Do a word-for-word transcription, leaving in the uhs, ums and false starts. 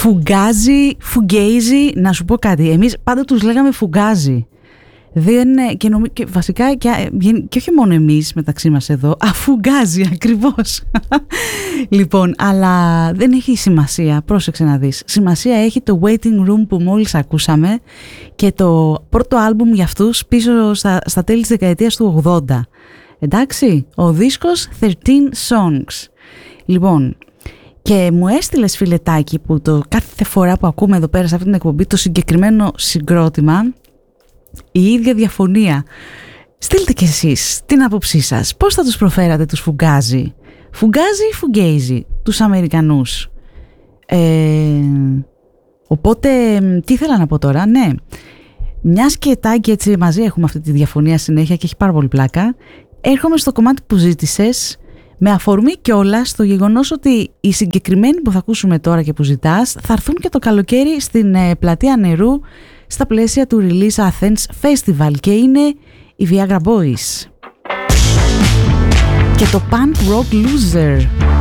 Φουγκάζι, φουγκέιζι, να σου πω κάτι. Εμείς πάντα τους λέγαμε φουγκάζι. Δεν, και, νομι, και βασικά και, και όχι μόνο εμείς μεταξύ μας εδώ, αφουγκάζει ακριβώς. Λοιπόν, αλλά δεν έχει σημασία, πρόσεξε να δεις. Σημασία έχει το Waiting Room που μόλις ακούσαμε και το πρώτο άλμπουμ για αυτούς πίσω στα, στα τέλη της δεκαετίας του ογδόντα. Εντάξει, ο δίσκος thirteen Songs. Λοιπόν, και μου έστειλες φιλετάκι που το κάθε φορά που ακούμε εδώ πέρα σε αυτή την εκπομπή το συγκεκριμένο συγκρότημα, η ίδια διαφωνία. Στείλτε κι εσείς την άποψή σας. Πώς θα τους προφέρατε τους Φουγκάζι? Φουγκάζι ή Φουγκέιζι, τους Αμερικανούς? Ε, οπότε, τι ήθελα να πω τώρα, ναι. Μιας και Τάκη έτσι μαζί έχουμε αυτή τη διαφωνία συνέχεια και έχει πάρα πολύ πλάκα. Έρχομαι στο κομμάτι που ζήτησες με αφορμή κιόλας στο γεγονός ότι οι συγκεκριμένοι που θα ακούσουμε τώρα και που ζητάς θα έρθουν και το καλοκαίρι στην ε, πλατεία Νερού στα πλαίσια του Release Athens Festival και είναι οι Viagra Boys και το Punk Rock Loser.